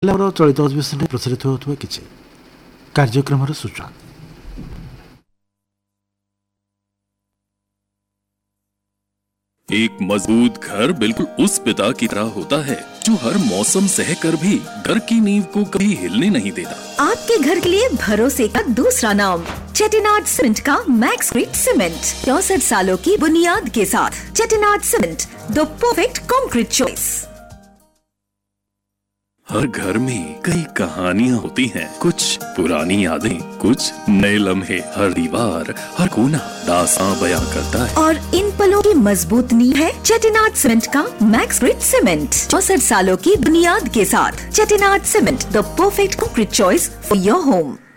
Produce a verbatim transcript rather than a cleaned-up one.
ଆମର ଚଳିତ ଅଧିବେଶନରେ ପ୍ରସାରିତ ହେଉଥିବା କିଛି କାର୍ଯ୍ୟକ୍ରମର ସୂଚନା। एक मजबूत घर बिल्कुल उस पिता की तरह होता है जो हर मौसम सहकर भी घर की नींव को कभी हिलने नहीं देता। आपके घर के लिए भरोसे का दूसरा नाम चेटिनाड सीमेंट का मैक्सक्रीट सीमेंट, चौसठ सालों की बुनियाद के साथ। Chettinad cement, the perfect concrete choice. हर घर में कई कहानियाँ होती हैं, कुछ पुरानी यादें, कुछ नए लम्हे। हर दीवार, हर कोना दास्तां बयां करता है। और इन पलों की मजबूत नींव है चेटिनाड सीमेंट का मैक्सक्रीट सीमेंट, चौसठ सालों की बुनियाद के साथ। Chettinad cement, the perfect concrete choice for your home.